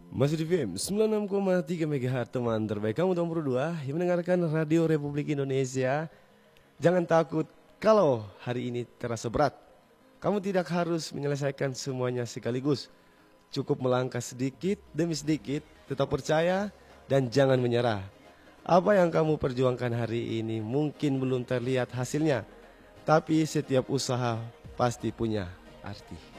Masih di FM 96,3 MHz, teman terbaik kamu nomor 2 yang mendengarkan Radio Republik Indonesia. Jangan takut kalau hari ini terasa berat. Kamu tidak harus menyelesaikan semuanya sekaligus. Cukup melangkah sedikit demi sedikit, tetap percaya dan jangan menyerah. Apa yang kamu perjuangkan hari ini mungkin belum terlihat hasilnya, tapi setiap usaha pasti punya arti.